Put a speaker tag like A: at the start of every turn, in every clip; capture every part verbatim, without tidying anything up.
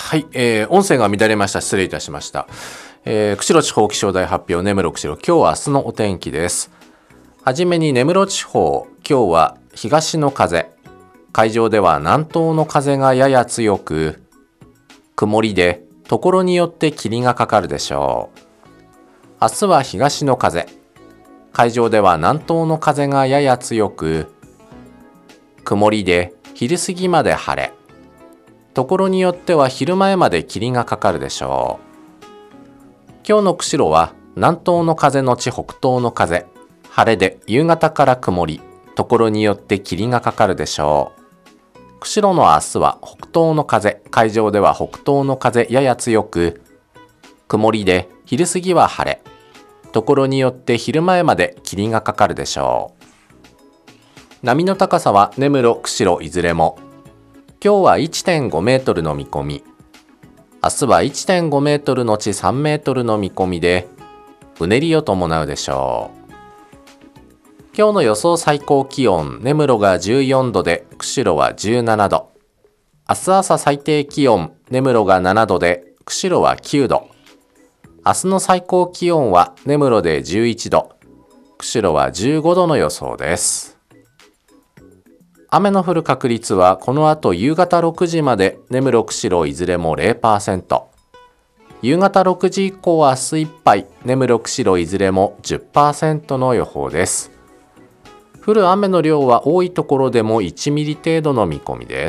A: はい、えー、音声が乱れました。失礼いたしました。えー、釧路地方気象台発表、根室釧路、今日は明日のお天気です。はじめに根室地方、今日は東の風、海上では南東の風がやや強く、曇りで、ところによって霧がかかるでしょう。明日は東の風、海上では南東の風がやや強く、曇りで昼過ぎまで晴れ、ところによっては昼前まで霧がかかるでしょう。今日の釧路は南東の風のち北東の風、晴れで夕方から曇り、ところによって霧がかかるでしょう。釧路の明日は北東の風、海上では北東の風やや強く、曇りで昼過ぎは晴れ、ところによって昼前まで霧がかかるでしょう。波の高さは根室、釧路いずれも、今日は いってんご メートルの見込み、明日は いってんご メートルのちさんメートルの見込みで、うねりを伴うでしょう。今日の予想最高気温、根室がじゅうよんどで、釧路はじゅうななど。明日朝最低気温、根室がななどで、釧路はきゅうど。明日の最高気温は根室でじゅういちど、釧路はじゅうごどの予想です。雨の降る確率はこの後夕方ろくじまで根室釧路いずれも ゼロパーセント。夕方ろくじ以降は明日いっぱい根室釧路いずれも じゅっパーセント の予報です。降る雨の量は多いところでもいちミリ程度の見込みです。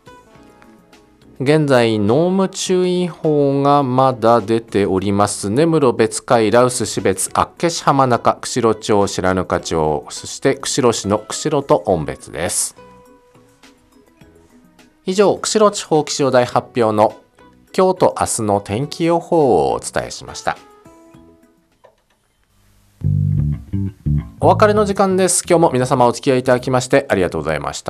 A: 現在濃霧注意報がまだ出ております。根室別海羅臼標別厚岸浜中釧路町白糠町、そして釧路市の釧路と音別です。以上、釧路地方気象台発表の今日と明日の天気予報をお伝えしました。お別れの時間です。今日も皆様お付き合いいただきましてありがとうございました。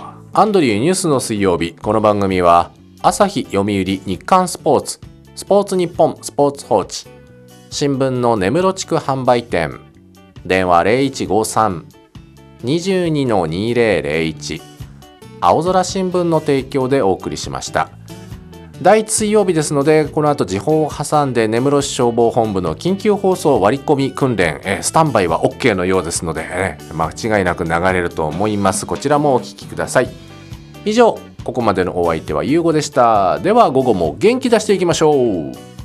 A: アンドリューニュースの水曜日、この番組は朝日、読売、日刊スポーツ、スポーツニッポン、スポーツ報知、新聞の根室地区販売店、電話 ゼロいちごさん にじゅうに にぜろぜろいち、青空新聞の提供でお送りしました。第一水曜日ですので、この後時報を挟んで根室市消防本部の緊急放送割り込み訓練、えスタンバイは OK のようですので、ね、間違いなく流れると思います。こちらもお聞きください。以上、ここまでのお相手はゆうごでした。では午後も元気出していきましょう。